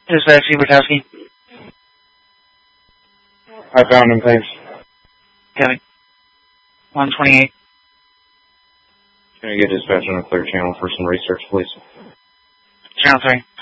Dispatch, Bertowski. I found him, thanks. Got it. 128. Can I get dispatch on a clear channel for some research, please? Channel 3.